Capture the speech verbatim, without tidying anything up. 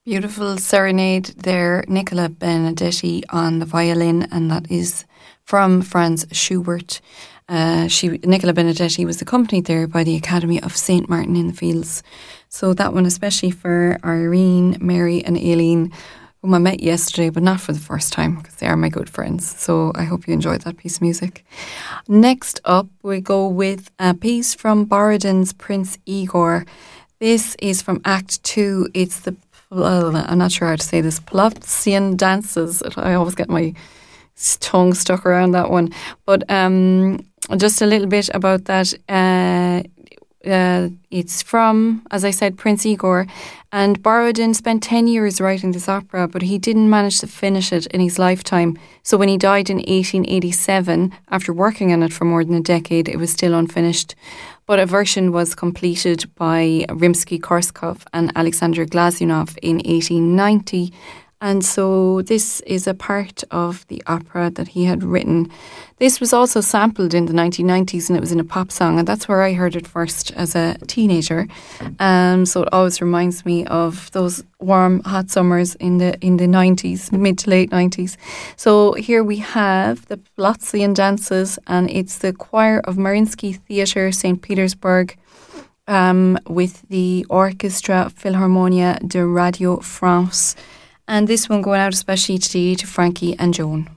Beautiful serenade there, Nicola Benedetti on the violin, and that is from Franz Schubert. Uh, she, Nicola Benedetti was accompanied there by the Academy of Saint Martin in the Fields. So that one especially for Irene, Mary and Aileen, whom I met yesterday, but not for the first time because they are my good friends. So I hope you enjoyed that piece of music. Next up, we go with a piece from Borodin's Prince Igor. This is from Act Two. It's the Well, I'm not sure how to say this, Plotzian dances. I always get my tongue stuck around that one. But um, just a little bit about that. Uh, uh, it's from, as I said, Prince Igor. And Borodin spent ten years writing this opera, but he didn't manage to finish it in his lifetime. So when he died in eighteen eighty-seven, after working on it for more than a decade, it was still unfinished. But a version was completed by Rimsky-Korsakov and Alexander Glazunov in eighteen ninety. And so this is a part of the opera that he had written. This was also sampled in the nineteen nineties and it was in a pop song, and that's where I heard it first as a teenager. Um, so it always reminds me of those warm, hot summers in the in the nineties, mid to late nineties. So here we have the Plotzian dances, and it's the choir of Mariinsky Theatre, Saint Petersburg, um, with the Orchestra Philharmonia de Radio France. And this one going out especially today to Frankie and Joan.